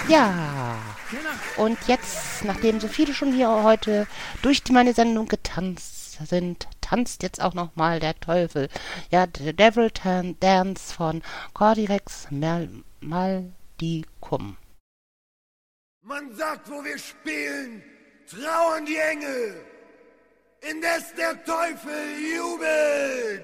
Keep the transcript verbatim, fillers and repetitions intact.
Ja, und jetzt, nachdem so viele schon hier heute durch die- meine Sendung getanzt sind, tanzt jetzt auch nochmal der Teufel. Ja, The Devil Tan Dance von Cordyrex Mal Maldicum. Man sagt, wo wir spielen, trauern die Engel, indes der Teufel jubelt.